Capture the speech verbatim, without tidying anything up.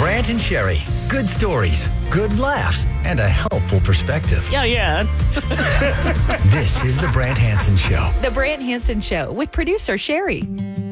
Brant and Sherry. Good stories, good laughs, and a helpful perspective. Yeah, yeah. This is The Brant Hansen Show. The Brant Hansen Show with producer Sherry.